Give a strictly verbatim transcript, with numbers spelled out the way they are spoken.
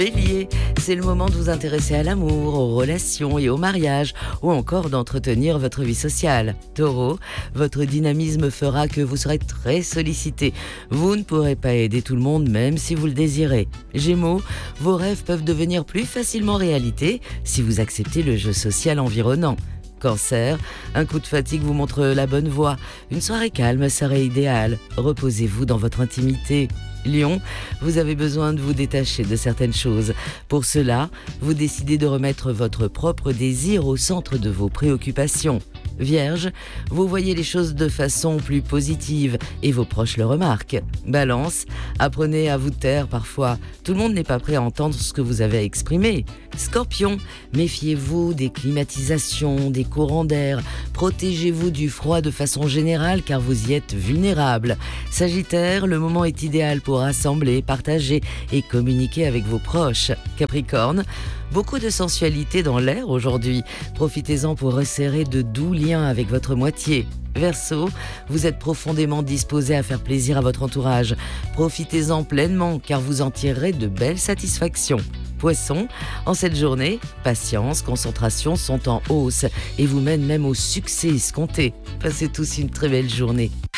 Bélier, c'est le moment de vous intéresser à l'amour, aux relations et au mariage, ou encore d'entretenir votre vie sociale. Taureau, votre dynamisme fera que vous serez très sollicité. Vous ne pourrez pas aider tout le monde même si vous le désirez. Gémeaux, vos rêves peuvent devenir plus facilement réalité si vous acceptez le jeu social environnant. Cancer, un coup de fatigue vous montre la bonne voie. Une soirée calme serait idéale. Reposez-vous dans votre intimité. Lion, vous avez besoin de vous détacher de certaines choses. Pour cela, vous décidez de remettre votre propre désir au centre de vos préoccupations. Vierge, vous voyez les choses de façon plus positive et vos proches le remarquent. Balance, apprenez à vous taire parfois. Tout le monde n'est pas prêt à entendre ce que vous avez à exprimer. Scorpion, méfiez-vous des climatisations, des courants d'air. Protégez-vous du froid de façon générale car vous y êtes vulnérable. Sagittaire, le moment est idéal pour rassembler, partager et communiquer avec vos proches. Capricorne, beaucoup de sensualité dans l'air aujourd'hui. Profitez-en pour resserrer de doux liens avec votre moitié. Verseau, vous êtes profondément disposé à faire plaisir à votre entourage. Profitez-en pleinement car vous en tirerez de belles satisfactions. Poisson, en cette journée, patience, concentration sont en hausse et vous mènent même au succès escompté. Passez tous une très belle journée.